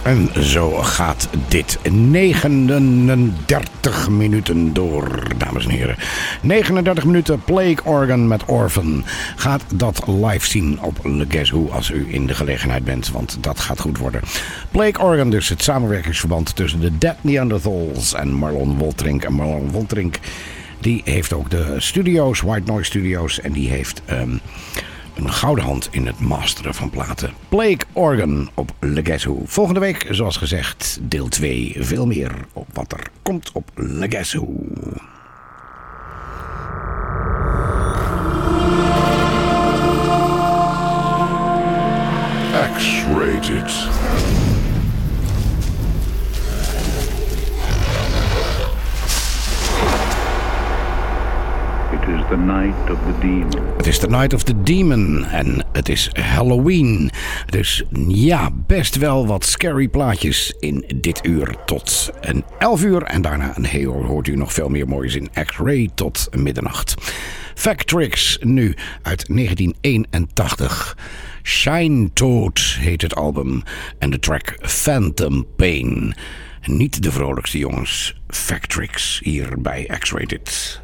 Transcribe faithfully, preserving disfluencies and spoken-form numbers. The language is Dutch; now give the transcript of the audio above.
En zo gaat dit negenendertig minuten door, dames en heren. negenendertig minuten Plague Organ met Orphan. Gaat dat live zien op Le Guess Who als u in de gelegenheid bent, want dat gaat goed worden. Plague Organ dus, het samenwerkingsverband tussen de Dead Neanderthals en Marlon Woltrink. En Marlon Woltrink, die heeft ook de studio's, White Noise Studios, en die heeft um, een gouden hand in het masteren van platen. Plague Organ op Le Guess Who. Volgende week, zoals gezegd, deel twee. Veel meer op wat er komt op Le Guess Who. X-rated. It is the night of the demon. Het is the night of the demon en het is Halloween. Dus ja, best wel wat scary plaatjes in dit uur tot een elf uur. En daarna een heel hoort u nog veel meer moois in X-Ray tot middernacht. Factrix nu uit negentien eenentachtig. Shine Toad heet het album en de track Phantom Pain. Niet de vrolijkste jongens, Factrix hier bij X-Rated.